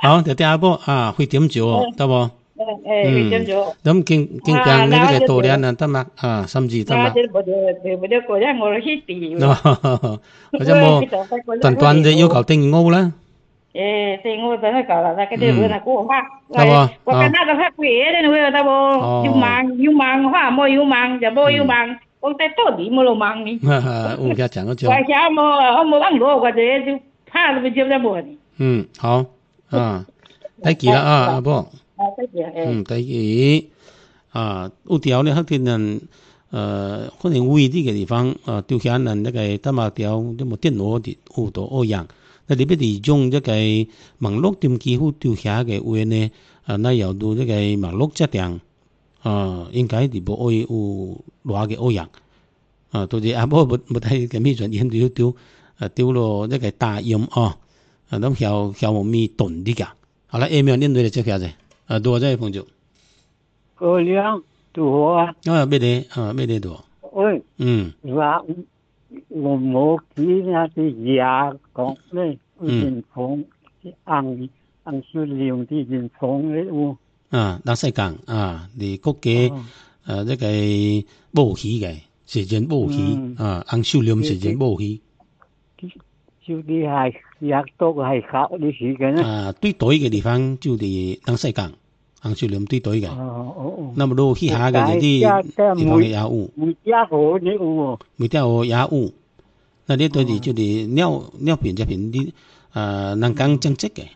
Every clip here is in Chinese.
好，就第二步啊，会點做，得冇？ 會點做？ 咁經病你呢個多年啊，得嘛？啊，甚至得嘛？ 嗱，冇得過咗我去地。 或者冇短的要求定屋啦。 定屋等佢搞啦，cái điều là của hoa. 得冇？ 我看那個花貴的，你會得冇？要忙花冇要忙，就冇要忙。我在到底冇落忙呢。 有家講嗰種。 我想冇按羅，或者就怕都接得冇。 好啊，第幾啦啊，阿婆。第二有條咧，黑天人可能遠啲嘅地方丟下人一個得嘛條，都冇電腦啲好多惡樣。那你必須用一個網絡點幾乎丟下嘅話呢，那有到一個網絡質量應該係冇會有偌嘅惡樣到時阿婆冇睇嘅咩轉現丟落一個大音咁曉冇咪鈍啲㗎。好啦，下面念對嚟接下啫。多謝朋友。 嗰兩多啊。 咩啲多？ 喂。話我冇見那啲嘢講咧，人風硬少量啲人風咧喎。 嗱西港你國家一個武器嘅，時間武器硬少量時間武器。 就啲係也多係靠啲時間咧。 對對嘅地方就係冷西港，硬少量對對嘅。那麼都去下嘅啲地方嘅也有。 每家河你有。 每家河也有。那啲對就係尿片這片啲能講正職嘅。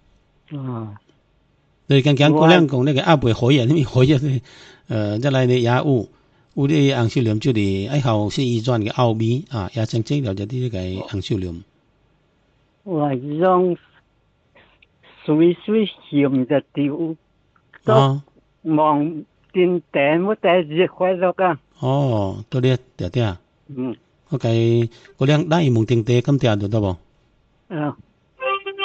你剛剛嗰兩講那個阿貝海人，海人一來你也有啲硬少量就係喺後先移轉嘅奧美也正職了就啲嘅硬少量。 我用水鹽就掉都望電頂冇帶熱開咗噶。 多啲掉啲。OK，嗰兩大門定地咁掉到得冇？